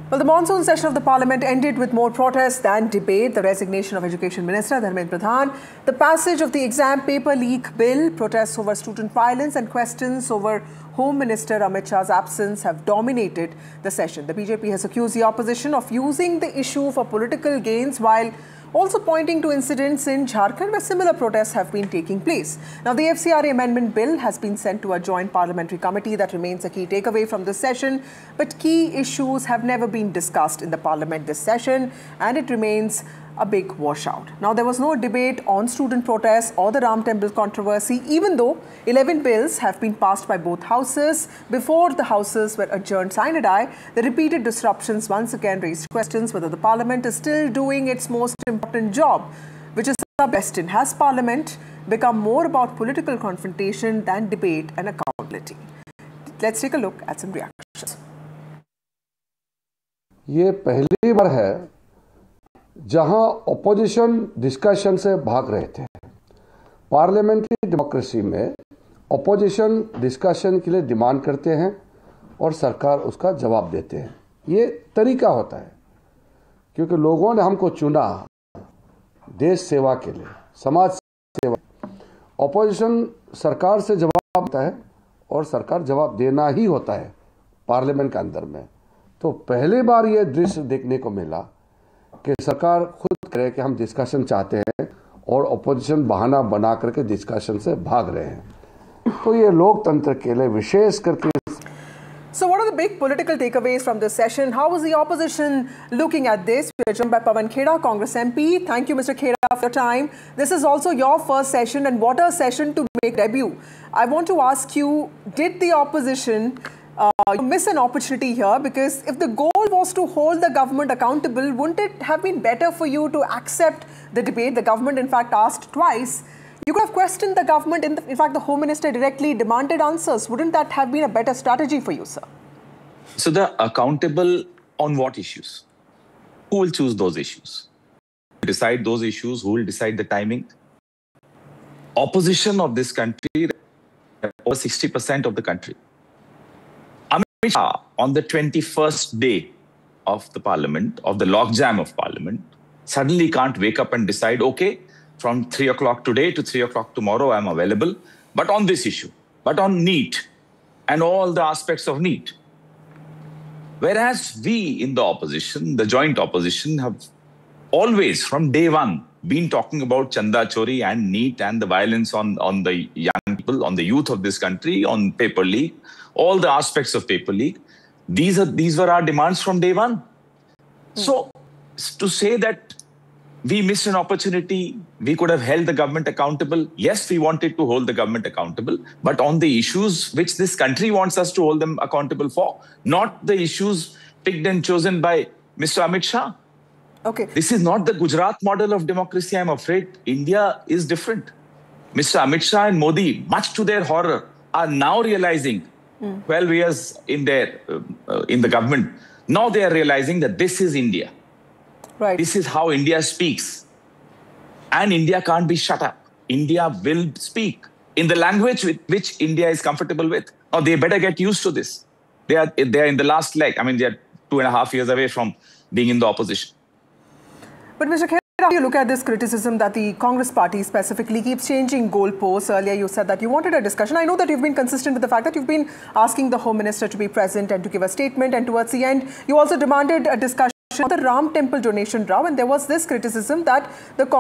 Well, the monsoon session of the Parliament ended with more protests than debate. The resignation of Education Minister Dharmendra Pradhan, the passage of the exam paper leak bill, protests over student violence and questions over Home Minister Amit Shah's absence have dominated the session. The BJP has accused the opposition of using the issue for political gains while also pointing to incidents in Jharkhand where similar protests have been taking place. Now, the FCRA amendment bill has been sent to a joint parliamentary committee. That remains a key takeaway from this session. But key issues have never been discussed in the parliament this session, and it remains a big washout. Now, there was no debate on student protests or the Ram Temple controversy, even though 11 bills have been passed by both houses. Before the houses were adjourned sine die, the repeated disruptions once again raised questions whether the parliament is still doing its most important job, which is the question. Has parliament become more about political confrontation than debate and accountability? Let's take a look at some reactions. ये पहली बार है जहां opposition discussion से भाग रहे थे। Parliamentary democracy में opposition discussion के लिए डिमांड करते हैं और सरकार उसका जवाब देते हैं। ये तरीका होता है क्योंकि लोगों ने हमको चुना देश सेवा के लिए, समाज सेवा। ऑपोजिशन सरकार से जवाब देता है और सरकार जवाब देना ही होता है पार्लियामेंट के अंदर में। तो पहली बार ये दृश्य देखने को मिला कि सरकार खुद करे कि हम डिस्कशन चाहते हैं और ऑपोजिशन बहाना बना करके डिस्कशन से भाग रहे हैं। तो ये लोकतंत्र के लिए विशेष करके So what are the big political takeaways from this session? How is the opposition looking at this? We are joined by Pawan Kheda, Congress MP. Thank you, Mr. Kheda, for your time. This is also your first session, and what a session to make debut. I want to ask you, did the opposition miss an opportunity here? Because if the goal was to hold the government accountable, wouldn't it have been better for you to accept the debate? The government, in fact, asked twice. You could have questioned the government. In fact, the Home Minister directly demanded answers. Wouldn't that have been a better strategy for you, sir? So the accountable on what issues? Who will choose those issues? Decide those issues? Who will decide the timing? Opposition of this country, over 60% of the country. Amit Shah, on the 21st day of the parliament, of the logjam of parliament, suddenly can't wake up and decide, okay, from 3 o'clock today to 3 o'clock tomorrow, I'm available, but on this issue, but on NEET and all the aspects of NEET. Whereas we in the opposition, the joint opposition, have always, from day one, been talking about Chanda Chori and NEET and the violence on the young people, on the youth of this country, on paper leak, all the aspects of paper leak. These were our demands from day one. So to say that we missed an opportunity, we could have held the government accountable. Yes, we wanted to hold the government accountable, but on the issues which this country wants us to hold them accountable for, not the issues picked and chosen by Mr. Amit Shah. Okay. This is not the Gujarat model of democracy, I'm afraid. India is different. Mr. Amit Shah and Modi, much to their horror, are now realizing, 12 years in the government, now they are realizing that this is India. Right. This is how India speaks. And India can't be shut up. India will speak in the language with which India is comfortable with. Now, they better get used to this. They are in the last leg. I mean, they are 2.5 years away from being in the opposition. But Mr. Kheda, how do you look at this criticism that the Congress party specifically keeps changing goalposts? Earlier, you said that you wanted a discussion. I know that you've been consistent with the fact that you've been asking the Home Minister to be present and to give a statement. And towards the end, you also demanded a discussion on the Ram Temple donation row, and there was this criticism that the